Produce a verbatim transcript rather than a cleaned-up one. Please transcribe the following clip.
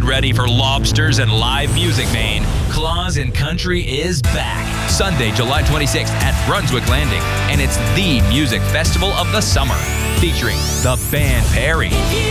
Get ready for lobsters and live music, Maine. Claws and Country is back. Sunday, July twenty-sixth at Brunswick Landing. And it's the music festival of the summer. Featuring the Band Perry,